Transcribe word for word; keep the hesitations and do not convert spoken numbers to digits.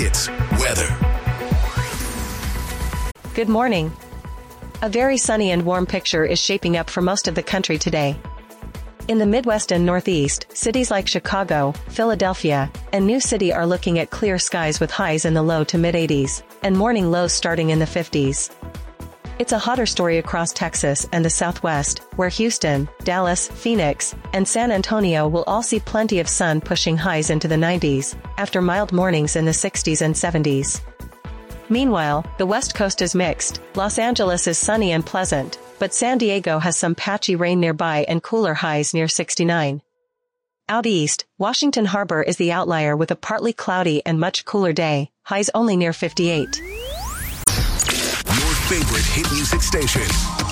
Hits weather. Good morning. A very sunny and warm picture is shaping up for most of the country today. In the Midwest and Northeast, cities like Chicago, Philadelphia, and New City are looking at clear skies with highs in the low to mid eighties, and morning lows starting in the fifties. It's a hotter story across Texas and the Southwest, where Houston, Dallas, Phoenix, and San Antonio will all see plenty of sun pushing highs into the nineties, after mild mornings in the sixties and seventies. Meanwhile, the West Coast is mixed. Los Angeles is sunny and pleasant, but San Diego has some patchy rain nearby and cooler highs near sixty-nine. Out east, Washington Harbor is the outlier with a partly cloudy and much cooler day, highs only near fifty-eight. Your favorite hit music station.